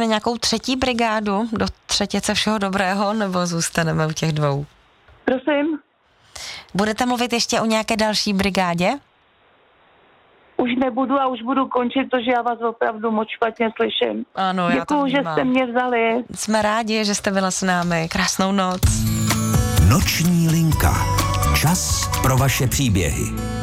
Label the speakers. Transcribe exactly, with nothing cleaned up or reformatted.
Speaker 1: na nějakou třetí brigádu do třetice všeho dobrého, nebo zůstaneme u těch dvou?
Speaker 2: Prosím?
Speaker 1: Budete mluvit ještě o nějaké další brigádě?
Speaker 2: Už nebudu a už budu končit, protože já vás opravdu moc špatně slyším.
Speaker 1: Ano, já to
Speaker 2: Děkuju, že
Speaker 1: vnímám.
Speaker 2: jste mě vzali.
Speaker 1: Jsme rádi, že jste byla s námi. Krásnou noc.
Speaker 3: Noční linka. Čas pro vaše příběhy.